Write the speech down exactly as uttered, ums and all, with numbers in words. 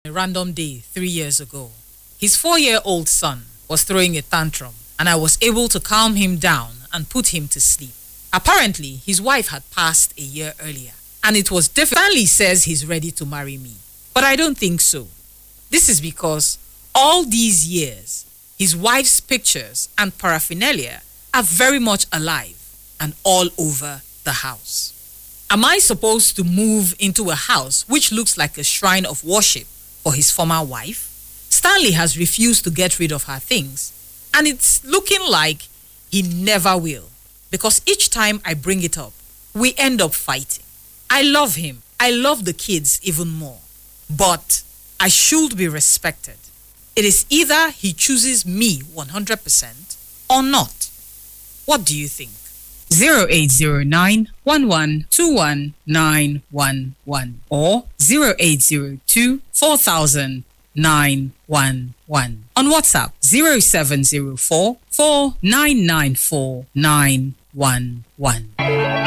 a random day three years ago. His four-year-old son was throwing a tantrum, and I was able to calm him down and put him to sleep. Apparently, his wife had passed a year earlier, and it was difficult. Stanley says he's ready to marry me, but I don't think so. This is because all these years, his wife's pictures and paraphernalia are very much alive and all over the house. Am I supposed to move into a house which looks like a shrine of worship for his former wife? Stanley has refused to get rid of her things, and it's looking like he never will, because each time I bring it up, we end up fighting. I love him. I love the kids even more, but I should be respected. It is either he chooses me one hundred percent or not. What do you think? zero eight zero nine, one one two one nine one one or zero eight zero two, four thousand nine one one. On WhatsApp, zero seven zero four, four nine nine four nine one one.